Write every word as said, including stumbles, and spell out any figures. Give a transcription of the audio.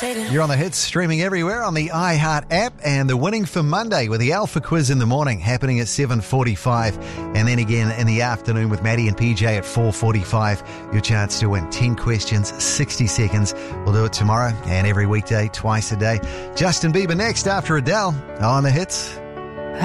You're on the hits, streaming everywhere on the iHeart app, and the winning for Monday with the Alpha Quiz in the morning happening at seven forty-five, and then again in the afternoon with Maddie and P J at four forty-five. Your chance to win ten questions, sixty seconds. We'll do it tomorrow and every weekday, twice a day. Justin Bieber next after Adele on the hits.